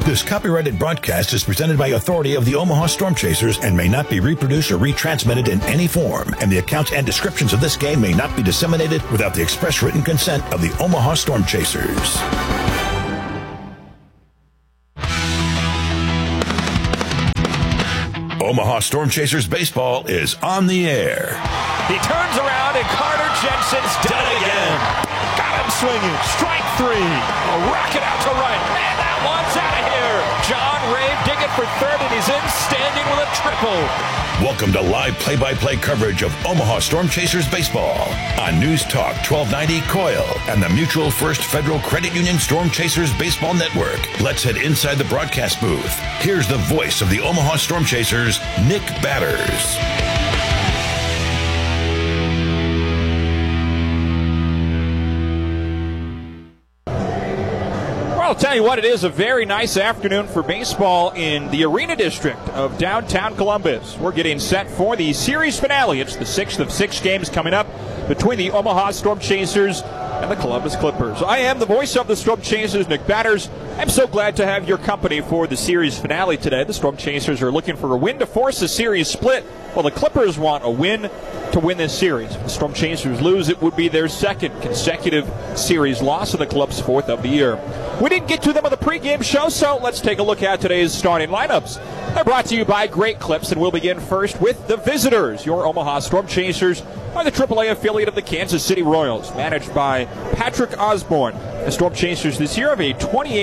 This copyrighted broadcast is presented by authority of the Omaha Storm Chasers and may not be reproduced or retransmitted in any form. And the accounts and descriptions of this game may not be disseminated without the express written consent of the Omaha Storm Chasers. Omaha Storm Chasers baseball is on the air. He turns around and Carter Jensen's done it again. Got him swinging. Strike three. A rocket out to right. And that one's out of here. John Rave digging for third, and he's in standing with a triple. Welcome to live play-by-play coverage of Omaha Storm Chasers baseball on News Talk 1290 Coil and the Mutual First Federal Credit Union Storm Chasers Baseball Network. Let's head inside the broadcast booth. Here's the voice of the Omaha Storm Chasers, Nick Batters. I'll tell you what, it is a very nice afternoon for baseball in the Arena District of downtown Columbus. We're getting set for the series finale. It's the 6th of 6 games coming up between the Omaha Storm Chasers and the Columbus Clippers. I am the voice of the Storm Chasers, Nick Batters. I'm so glad to have your company for the series finale today. The Storm Chasers are looking for a win to force a series split, while the Clippers want a win to win this series. If the Storm Chasers lose, it would be their second consecutive series loss of the club's fourth of the year. We didn't get to them on the pregame show, so let's take a look at today's starting lineups. They're brought to you by Great Clips, and we'll begin first with the visitors. Your Omaha Storm Chasers are the AAA affiliate of the Kansas City Royals, managed by Patrick Osborne. The Storm Chasers this year have a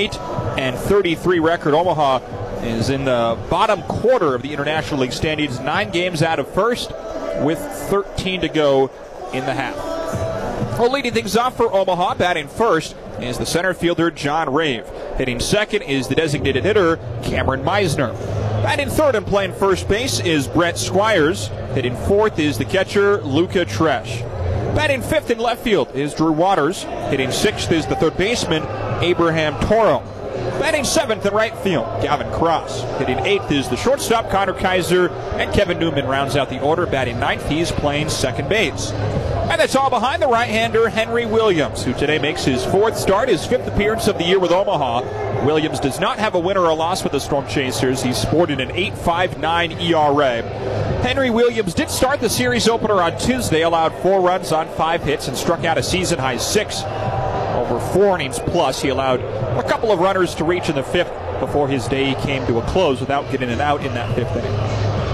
28-33 record. Omaha is in the bottom quarter of the International League standings, 9 games out of first, with 13 to go in the half. Well, leading things off for Omaha, batting first, is the center fielder John Rave. Hitting second is the designated hitter Cameron Meisner. Batting third and playing first base is Brett Squires. Hitting fourth is the catcher Luca Tresh. Batting fifth in left field is Drew Waters. Hitting sixth is the third baseman Abraham Toro. Batting seventh in right field, Gavin Cross. Hitting eighth is the shortstop Connor Kaiser, and Kevin Newman rounds out the order. Batting ninth, he's playing second base. And that's all behind the right-hander Henry Williams, who today makes his fourth start, his fifth appearance of the year with Omaha. Williams does not have a win or a loss with the Storm Chasers. He's sported an 8.59 ERA. Henry Williams did start the series opener on Tuesday, allowed 4 runs on 5 hits, and struck out a season-high 6 over 4 innings plus. He allowed a couple of runners to reach in the fifth before his day came to a close without getting it out in that fifth inning.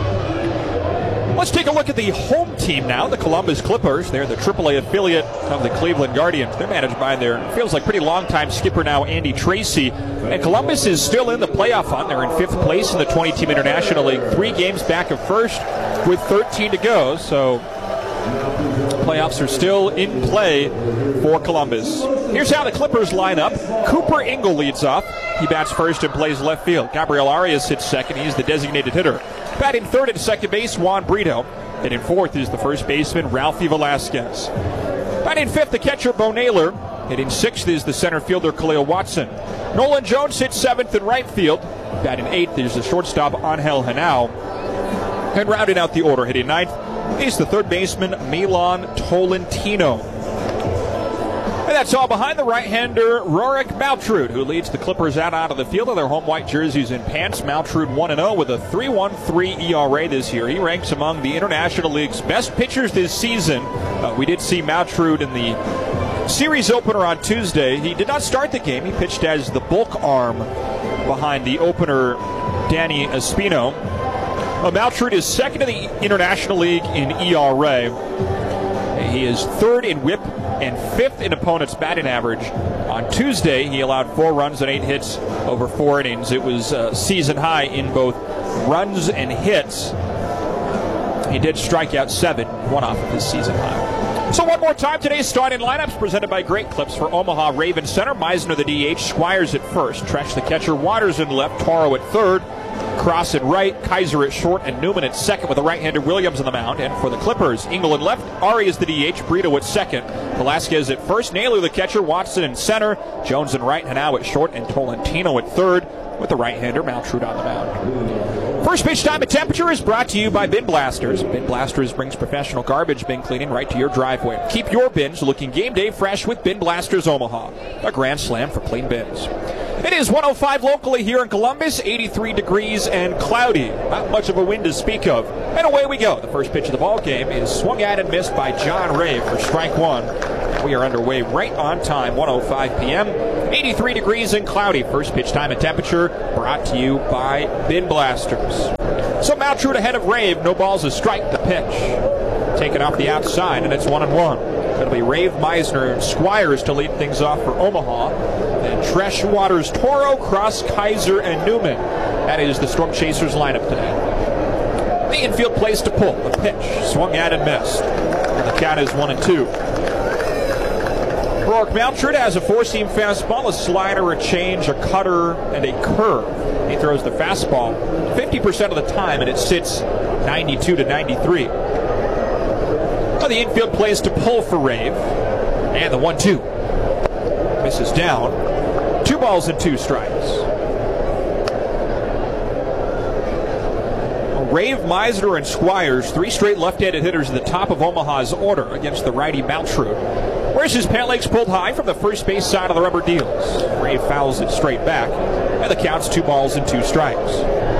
Let's take a look at the home team now, the Columbus Clippers. They're the AAA affiliate of the Cleveland Guardians. They're managed by their, feels like, pretty long-time skipper now, Andy Tracy. And Columbus is still in the playoff hunt. They're in 5th place in the 20-team International League, 3 games back of first with 13 to go. So playoffs are still in play for Columbus. Here's how the Clippers line up. Cooper Ingle leads off. He bats first and plays left field. Gabriel Arias hits second. He's the designated hitter. Batting third at second base, Juan Brito. Hitting fourth is the first baseman, Ralphie Velasquez. Batting fifth, the catcher, Bo Naylor. Hitting sixth is the center fielder, Khalil Watson. Nolan Jones hits seventh in right field. Batting eighth is the shortstop, Angel Henao. And rounding out the order, hitting ninth, is the third baseman, Milan Tolentino. And that's all behind the right-hander, Rorik Maltrud, who leads the Clippers out onto the field in their home white jerseys and pants. Maltrud 1-0 with a 3.13 ERA this year. He ranks among the International League's best pitchers this season. We did see Maltrud in the series opener on Tuesday. He did not start the game. He pitched as the bulk arm behind the opener, Danny Espino. Maltrud is second in the International League in ERA. He is third in whip and fifth in opponent's batting average. On Tuesday, he allowed 4 runs and 8 hits over 4 innings. It was season high in both runs and hits. He did strike out 7, one off of his season high. So one more time, today's starting lineups presented by Great Clips. For Omaha, Raven center, Meisner the DH, Squires at first, Tresh the catcher, Waters in left, Toro at third, Cross at right, Kaiser at short, and Newman at second with the right-hander Williams on the mound. And for the Clippers, Ingle in left, Ari is the DH, Brito at second, Velasquez at first, Naylor the catcher, Watson in center, Jones in right, Henao at short, and Tolentino at third with the right-hander Maltrud on the mound. First pitch time and temperature is brought to you by Bin Blasters. Bin Blasters brings professional garbage bin cleaning right to your driveway. Keep your bins looking game day fresh with Bin Blasters Omaha, a grand slam for clean bins. It is 105 locally here in Columbus, 83 degrees and cloudy. Not much of a wind to speak of. And away we go. The first pitch of the ball game is swung at and missed by John Ray for strike one. We are underway right on time, 1:05 p.m. 83 degrees and cloudy. First pitch time and temperature brought to you by Bin Blasters. So Maltrud ahead of Rave. No balls, a strike. The pitch taken off the outside, and it's 1-1. It'll be Rave, Meisner, and Squires to lead things off for Omaha. Then Tresh, Waters, Toro, Cross, Kaiser, and Newman. That is the Storm Chasers lineup today. The infield plays to pull. The pitch swung at and missed. And the count is 1-2. Rourke Maltrud has a four-seam fastball, a slider, a change, a cutter, and a curve. He throws the fastball 50% of the time, and it sits 92 to 93. The infield plays to pull for Rave. And the 1-2. Misses down. 2 balls and 2 strikes. Rave, Meisner, and Squires, 3 straight left-handed hitters at the top of Omaha's order against the righty Maltrud. Where's his pant legs pulled high from the first base side of the rubber deals. Rave fouls it straight back. And the count's 2 balls and 2 strikes.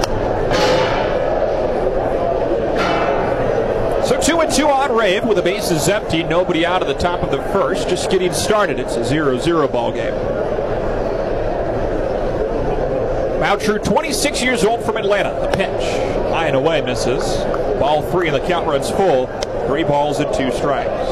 So 2-2 on Rave with the bases empty. Nobody out of the top of the first. Just getting started. It's a 0-0 ball game. Maltrud, 26 years old from Atlanta. The pitch. High and away misses. Ball 3 and the count runs full. 3 balls and 2 strikes.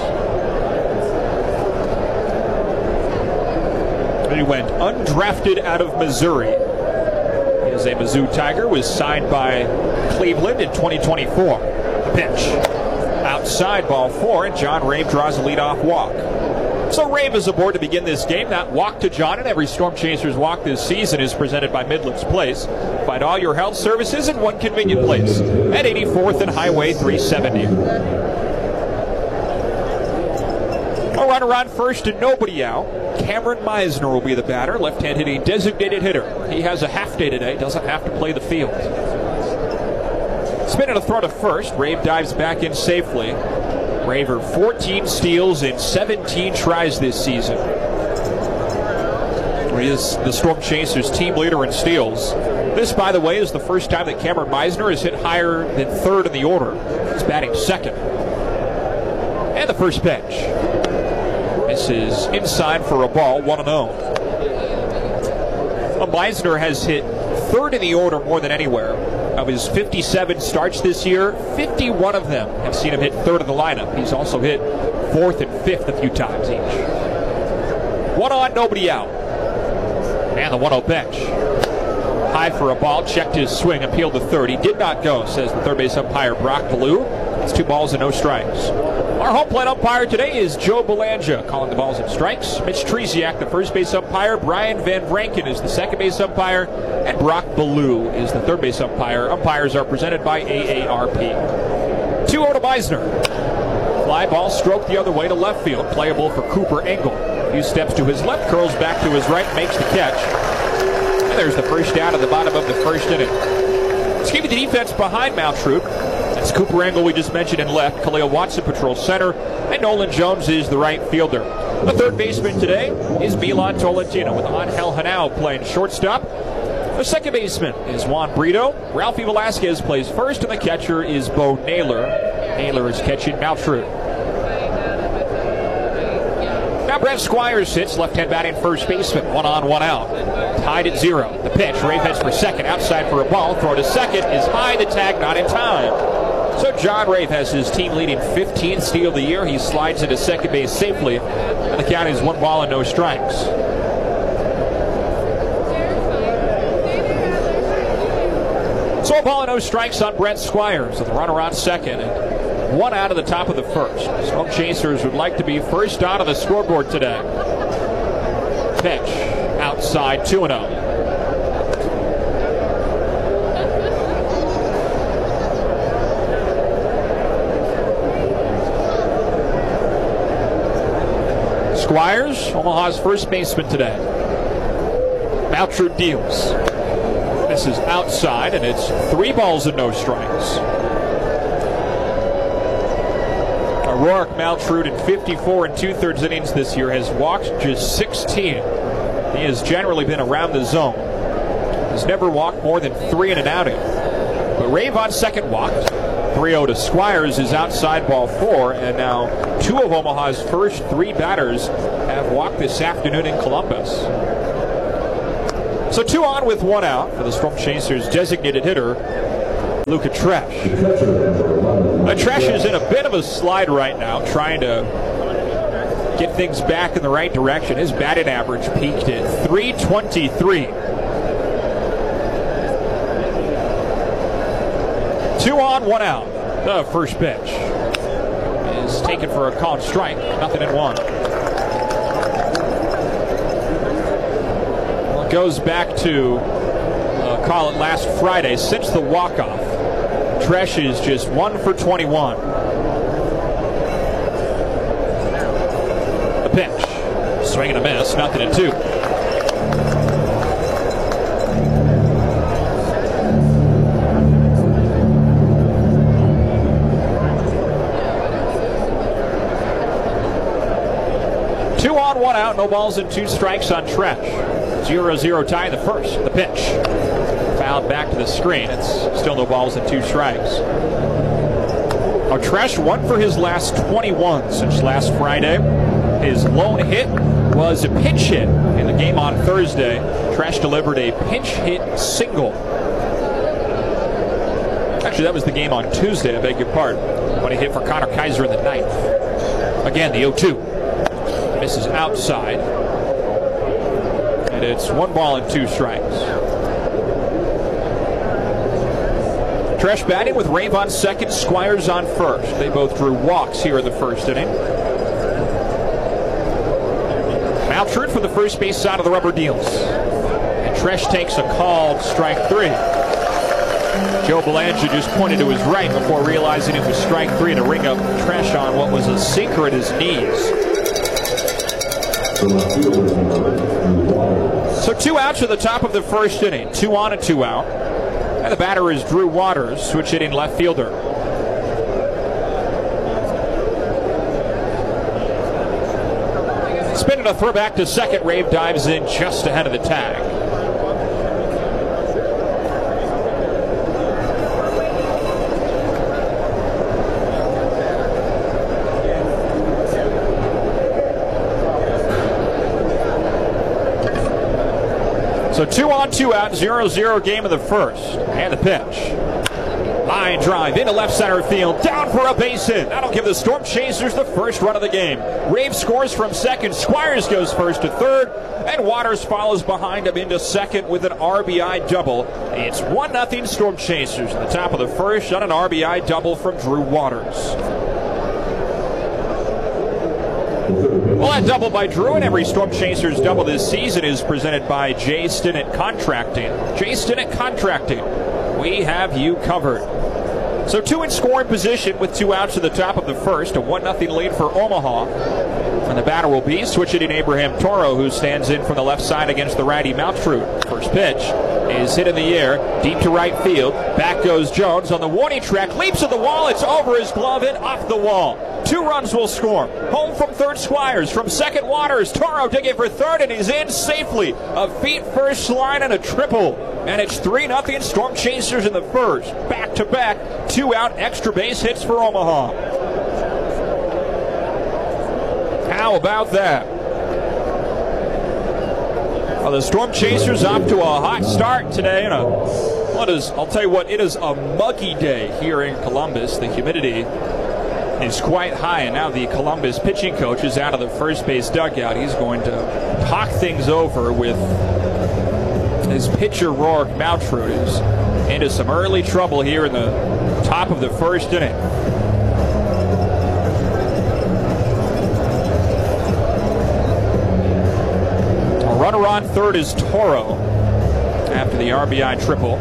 He went undrafted out of Missouri. He is a Mizzou Tiger. Was signed by Cleveland in 2024. The pitch. Outside, ball 4, and John Rave draws a leadoff walk. So Rave is aboard to begin this game. That walk to John and every Storm Chasers walk this season is presented by Midlands Place. Find all your health services in one convenient place at 84th and Highway 370. A runner on first and nobody out. Cameron Meisner will be the batter, left-hand hitting designated hitter. He has a half day today, doesn't have to play the field. Spin and a throw to first. Rave dives back in safely. Raver 14 steals in 17 tries this season. He is the Storm Chasers team leader in steals. This, by the way, is the first time that Cameron Meisner has hit higher than third in the order. He's batting second. And the first pitch. This is inside for a ball, 1-0. Meisner has hit third in the order more than anywhere. Of his 57 starts this year, 51 of them have seen him hit third in the lineup. He's also hit fourth and fifth a few times each. 1 on, nobody out. And the 1-0 pitch. High for a ball, checked his swing, appealed to third. He did not go, says the third base umpire Brock Ballou. It's 2 balls and no strikes. Our home plate umpire today is Joe Belanja, calling the balls and strikes. Mitch Tresiak, the first base umpire. Brian Van Vranken is the second base umpire. And Brock Ballou is the third base umpire. Umpires are presented by AARP. 2-0 to Meisner. Fly ball stroked the other way to left field. Playable for Cooper Engel. A few steps to his left, curls back to his right, makes the catch. And there's the first down at the bottom of the first inning. Let's give you the defense behind Maltrud. That's Cooper Engel we just mentioned in left. Khalil Watson patrols center. And Nolan Jones is the right fielder. The third baseman today is Milan Tolentino with Angel Hanao playing shortstop. The second baseman is Juan Brito. Ralphie Velasquez plays first, and the catcher is Bo Naylor. Naylor is catching Maltrud. Now Brent Squires hits, left-hand batting first baseman. 1 on, 1 out. Tied at 0. The pitch, Rave heads for second, outside for a ball. Throw to second is high, the tag not in time. So John Rave has his team leading 15th steal of the year. He slides into second base safely, and the count is 1 ball and no strikes. So a ball and no strikes on Brent Squires, and the runner on second, and 1 out of the top of the first. Storm Chasers would like to be first out of the scoreboard today. Pitch outside, 2-0. Squires, Omaha's first baseman today. Maltrud deals. This is outside, and it's 3 balls and no strikes. Rourke Maltrud in 54 and 2/3 innings this year has walked just 16. He has generally been around the zone. He's never walked more than 3 in an outing. But Ravon's second walked. 3-0 to Squires is outside ball 4, and now 2 of Omaha's first 3 batters have walked this afternoon in Columbus. So 2 on with 1 out for the Storm Chasers' designated hitter, Luca Tresh. Tresh is in a bit of a slide right now, trying to get things back in the right direction. His batting average peaked at .323. 2 on, 1 out. The first pitch is taken for a called strike. 0-1. Well, it goes back to call it last Friday. Since the walk-off, Tresh is just 1 for 21. The pitch, swing and a miss. 0-2. One out, no balls and 2 strikes on Tresh. 0-0 tie in the first. The pitch fouled back to the screen. It's still no balls and 2 strikes. Now Tresh 1 for his last 21 since last Friday. His lone hit was a pinch hit in the game on Thursday. Tresh delivered a pinch hit single. Actually, that was the game on Tuesday, I beg your pardon, when he hit for Connor Kaiser in the 9th. Again, the 0-2. Misses outside, and it's 1 ball and 2 strikes. Tresh batting with Ravon second, Squires on first. They both drew walks here in the first inning. Maltrude for the first base side of the rubber deals, and Tresh takes a called strike 3. Joe Belanger just pointed to his right before realizing it was strike 3 to ring up Tresh on what was a sinker at his knees. So 2 outs at the top of the first inning. 2 on and 2 out. And the batter is Drew Waters, switch hitting left fielder. Spinning a throwback to second. Rave dives in just ahead of the tag. So 2 on, 2 out, 0-0 game of the first. And the pitch. Line drive into left center field. Down for a base hit. That'll give the Storm Chasers the first run of the game. Rave scores from second. Squires goes first to third. And Waters follows behind him into second with an RBI double. It's 1-0 Storm Chasers at the top of the first on an RBI double from Drew Waters. Well, that double by Drew and every Storm Chasers double this season is presented by Jay Stinnett Contracting. Jay Stinnett Contracting. We have you covered. So 2 in scoring position with 2 outs at the top of the first. A 1-0 lead for Omaha. And the batter will be switch hitting Abraham Toro, who stands in from the left side against the righty Maltrude. First pitch is hit in the air, deep to right field. Back goes Jones on the warning track, leaps at the wall. It's over his glove and off the wall. 2 runs will score. Home from third, Squires. From second, Waters. Toro digging for third, and he's in safely. A feet first slide and a triple. And it's 3-0 Storm Chasers in the first. Back-to-back, 2-out extra base hits for Omaha. How about that? Well, the Storm Chasers off to a hot start today. I'll tell you what, it is a muggy day here in Columbus. The humidity is quite high, and now the Columbus pitching coach is out of the first base dugout. He's going to talk things over with his pitcher, Rourke Maltrude, who's into some early trouble here in the top of the first inning. A runner on third is Toro after the RBI triple.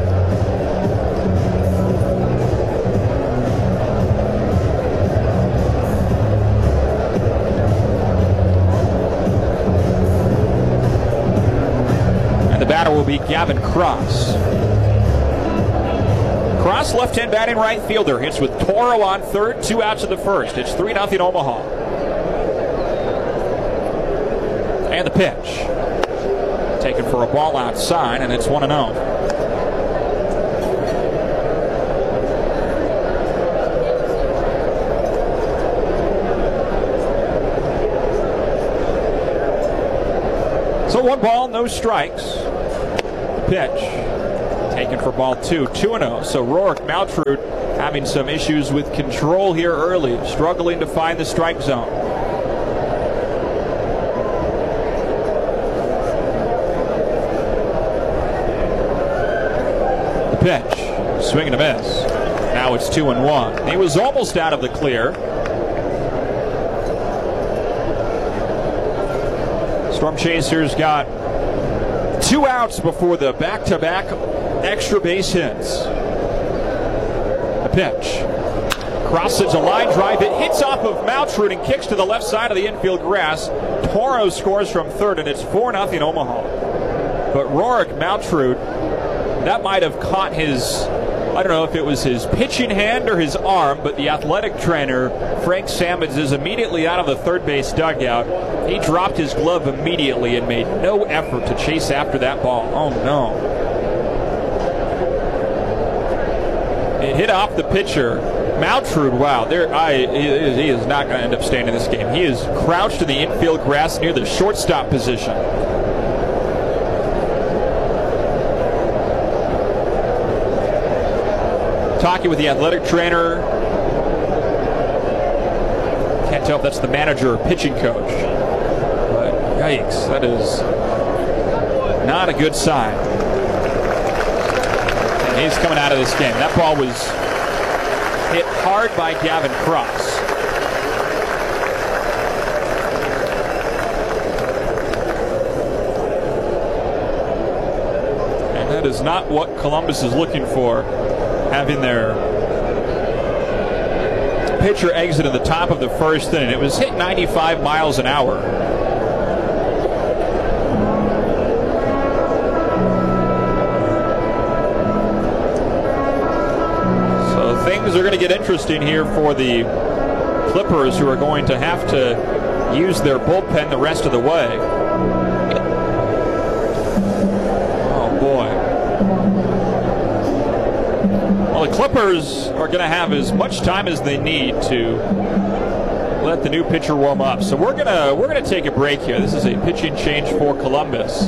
The batter will be Gavin Cross. Cross, left-hand batting right fielder, hits with Toro on third, 2 outs in the first. It's 3-0 Omaha. And the pitch. taken for a ball outside, and it's 1-0. So 1 ball, no strikes. Pitch taken for ball 2, 2-0. So Rourke Maltrud having some issues with control here early, struggling to find the strike zone. The pitch, swing and a miss. Now it's 2-1. He was almost out of the clear. Storm Chasers got 2 outs before the back-to-back extra base hits. The pitch. Crosses a line drive. It hits off of Maltrud and kicks to the left side of the infield grass. Toro scores from third, and it's 4-0 Omaha. But Rourke Maltrud, that might have caught his, I don't know if it was his pitching hand or his arm, but the athletic trainer, Frank Sammons, is immediately out of the third base dugout. He dropped his glove immediately and made no effort to chase after that ball. Oh, no. It hit off the pitcher. Maltrud, wow, he is not going to end up staying in this game. He is crouched in the infield grass near the shortstop position. Talking with the athletic trainer. Can't tell if that's the manager or pitching coach. But yikes, that is not a good sign. And he's coming out of this game. That ball was hit hard by Gavin Cross. And that is not what Columbus is looking for, having their pitcher exit at the top of the first inning. It was hit 95 miles an hour. So things are going to get interesting here for the Clippers, who are going to have to use their bullpen the rest of the way. Oh, boy. Well, the Clippers are going to have as much time as they need to let the new pitcher warm up. So we're gonna take a break here. This is a pitching change for Columbus.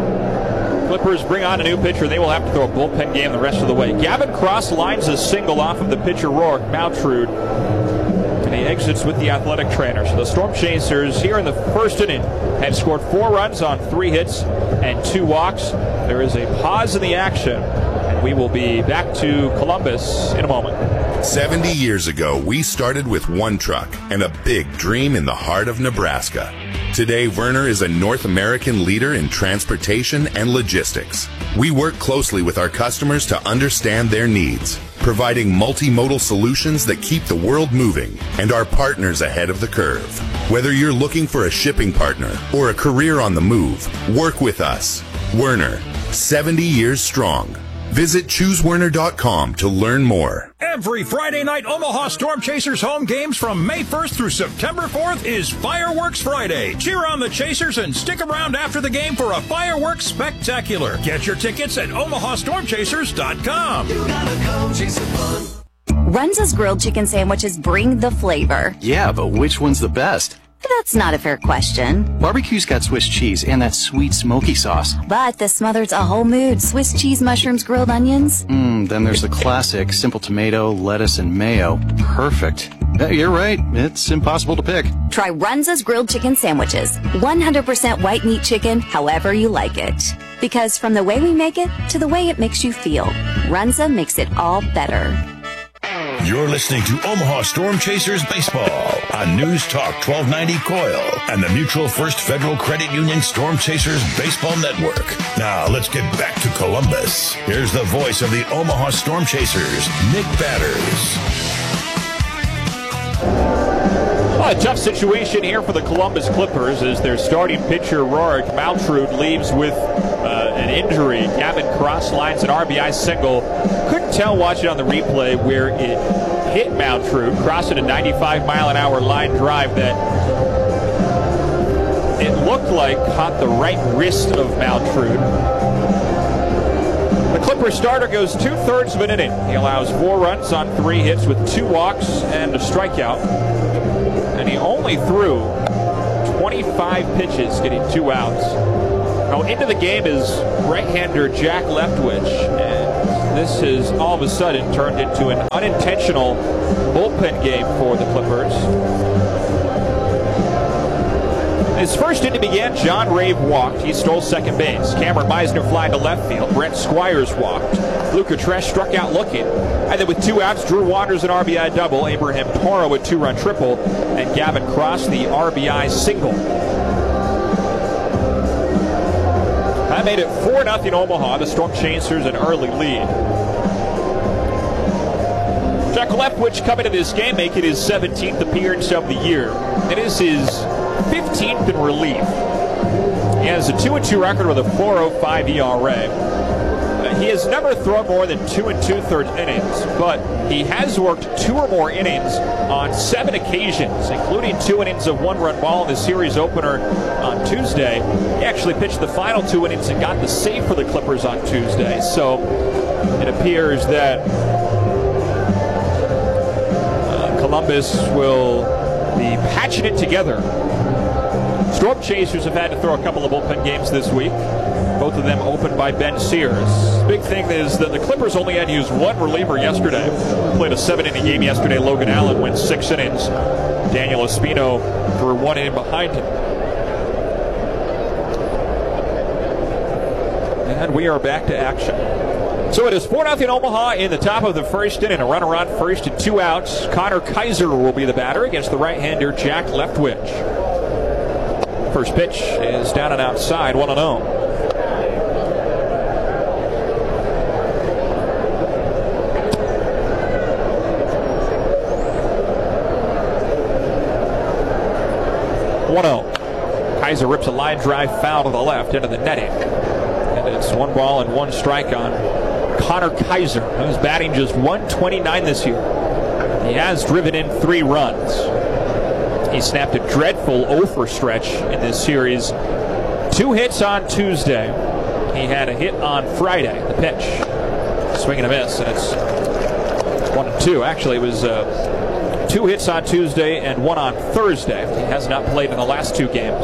Clippers bring on a new pitcher. They will have to throw a bullpen game the rest of the way. Gavin Cross lines a single off of the pitcher Rourke Maltrud, and he exits with the athletic trainer. So the Storm Chasers here in the first inning had scored 4 runs on 3 hits and 2 walks. There is a pause in the action. We will be back to Columbus in a moment. 70 years ago, we started with 1 truck and a big dream in the heart of Nebraska. Today, Werner is a North American leader in transportation and logistics. We work closely with our customers to understand their needs, providing multimodal solutions that keep the world moving and our partners ahead of the curve. Whether you're looking for a shipping partner or a career on the move, work with us. Werner, 70 years strong. Visit ChooseWerner.com to learn more. Every Friday night Omaha Storm Chasers home games from May 1st through September 4th is Fireworks Friday. Cheer on the Chasers and stick around after the game for a fireworks spectacular. Get your tickets at OmahaStormChasers.com. You gotta come chase some fun. Runza's grilled chicken sandwiches bring the flavor. Yeah, but which one's the best? That's not a fair question. Barbecue's got Swiss cheese and that sweet smoky sauce. But the smothered's a whole mood. Swiss cheese, mushrooms, grilled onions. Then there's the classic, simple tomato, lettuce, and mayo. Perfect. You're right. It's impossible to pick. Try Runza's grilled chicken sandwiches. 100% white meat chicken, however you like it. Because from the way we make it to the way it makes you feel, Runza makes it all better. You're listening to Omaha Storm Chasers Baseball on News Talk 1290 Coil and the Mutual First Federal Credit Union Storm Chasers Baseball Network. Now let's get back to Columbus. Here's the voice of the Omaha Storm Chasers, Nick Batters. Well, a tough situation here for the Columbus Clippers as their starting pitcher Rourke Maltrud leaves with an injury. Gavin Cross lines an RBI single. Couldn't tell watching on the replay where it hit Maltrud. Crossing a 95-mile-an-hour line drive that it looked like caught the right wrist of Maltrude. The Clippers starter goes 2/3 of an inning. He allows 4 runs on 3 hits with 2 walks and a strikeout. And he only threw 25 pitches, getting 2 outs. Now into the game is right-hander Jack Leftwich, and this has all of a sudden turned into an unintentional bullpen game for the Clippers. His first inning began, John Rave walked. He stole second base. Cameron Meisner flying to left field. Brent Squires walked. Luca Tresh struck out looking. And then with 2 outs, Drew Waters an RBI double. Abraham Toro a 2-run triple. And Gavin Cross the RBI single. That made it 4-0 Omaha. The Storm Chasers an early lead. Jack Leftwich coming to this game, making his 17th appearance of the year. It is his 15th in relief. He has a 2-2 record with a 4.05 ERA. He has never thrown more than 2 2/3 innings, but he has worked 2 or more innings on 7 occasions, including 2 innings of 1-run ball in the series opener on Tuesday. He actually pitched the final 2 innings and got the save for the Clippers on Tuesday. So it appears that Columbus will be patching it together. Storm Chasers have had to throw a couple of bullpen games this week, both of them opened by Ben Sears. Big thing is that the Clippers only had to use 1 reliever yesterday. Played a 7-inning game yesterday. Logan Allen went 6 innings. Daniel Espino threw 1 inning behind him. And we are back to action. So it is 4-0 Omaha in the top of the first inning. A runner on first and 2 outs. Connor Kaiser will be the batter against the right-hander Jack Leftwich. First pitch is down and outside, 1-0. Kaiser rips a line drive foul to the left into the netting. And it's 1 ball and 1 strike on Connor Kaiser, who's batting just .129 this year. He has driven in 3 runs. He snapped a dreadful 0-for stretch in this series. 2 hits on Tuesday. He had a hit on Friday. The pitch, swing and a miss, and it's 1-2. Actually, it was 2 hits on Tuesday and 1 on Thursday. He has not played in the last 2 games.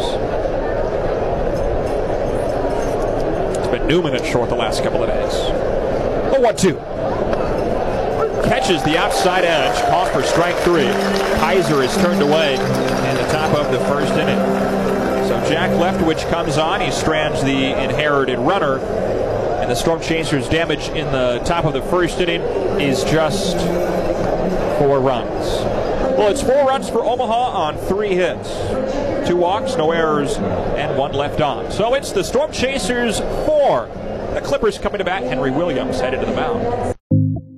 It's been Newman at short the last couple of days. 0-1-2. Catches the outside edge, called for strike 3. Kaiser is turned away in the top of the first inning. So Jack Leftwich comes on. He strands the inherited runner. And the Storm Chasers' damage in the top of the first inning is just 4 runs. Well, it's 4 runs for Omaha on 3 hits. 2 walks, no errors, and 1 left on. So it's the Storm Chasers 4. The Clippers coming to bat. Henry Williams headed to the mound.